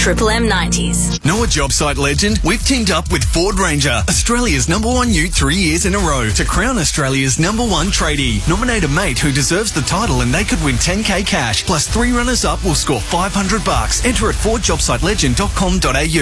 Triple M 90s. Know a job site legend? We've teamed up with Ford Ranger, Australia's #1 ute 3 years in a row, to crown Australia's #1 tradie. Nominate a mate who deserves the title and they could win 10k cash, plus 3 runners-up will score $500. Enter at FordJobSiteLegend.com.au.